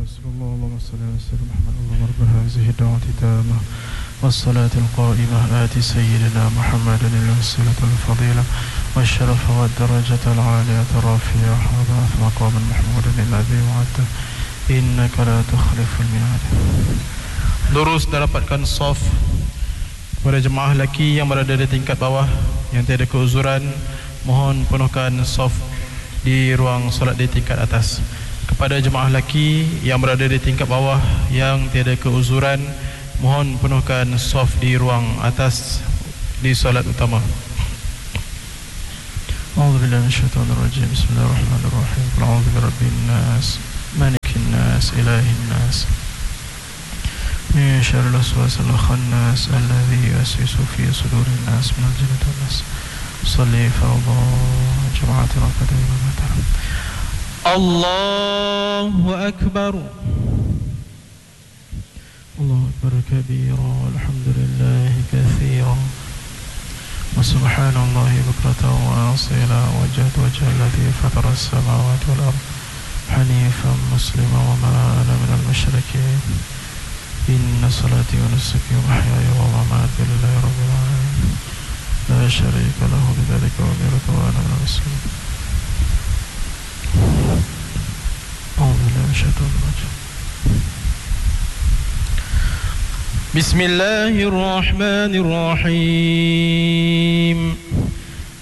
رسول الله اللهم صل على سيدنا محمد اللهم رب هذه الدعوة التامة والصلاة القائمة آت سيدنا محمد الوسيلة الفضيلة والشرف والدرجة العالية الرفيعة وبعث مقام محمود الذي وعدته إنك لا تخلف الميعاد. Lurus dan rapatkan saf kepada jemaah lelaki yang berada di tingkat bawah yang tiada keuzuran, mohon penuhkan saf di ruang solat di tingkat atas. Kepada jemaah lelaki yang berada di tingkat bawah yang tiada keuzuran, mohon penuhkan saf di ruang atas di solat utama. A'udzubillahi minasyaitonir rajim. Bismillahirrahmanirrahim. A'udzu birabbin nas, malikin nas, ilahin nas, min syarril waswasil khannas alladzi yuwaswisu fi sudurin nas minal jinnati wan nas. Shalli fardhu jama'ati rak'atayn wa witr. Allahu akbar. Allahu akbar kabira walhamdulillahi katsira wa subhanallahi bukratan wa asila wajhatu wajha alladhi fatara as-samawati wal ardh hanifan muslima wa ma ana minal musyrikeen. Inna salati wa nusuki wa mahyaya wa mamati lillahi rabbil alamin la syarika lahu bidzalika wa umirtu wa ana minal muslimin. Bismillahirrahmanirrahim.